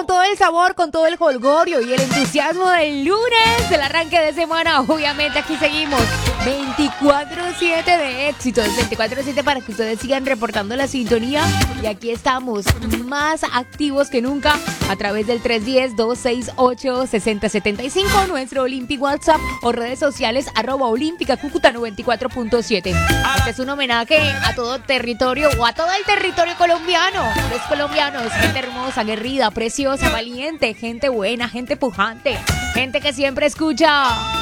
con todo el sabor, con todo el jolgorio y el entusiasmo del lunes, del arranque de semana. Obviamente aquí seguimos 24/7 de éxitos, 24/7 para que ustedes sigan reportando la sintonía. Y aquí estamos más activos que nunca a través del 310-268-6075, nuestro Olympic WhatsApp o redes sociales @Olímpica Cúcuta 94.7. Este es un homenaje a todo territorio o a todo el territorio colombiano. Los colombianos, gente hermosa, aguerrida, preciosa, valiente, gente buena, gente pujante, gente que siempre escucha